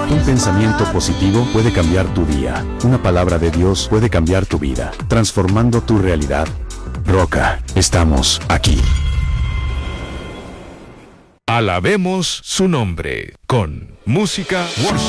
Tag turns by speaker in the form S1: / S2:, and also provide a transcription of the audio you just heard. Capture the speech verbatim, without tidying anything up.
S1: Un pensamiento positivo puede cambiar tu día. Una palabra de Dios puede cambiar tu vida, transformando tu realidad. Roca, estamos aquí.
S2: Alabemos su nombre con música worship.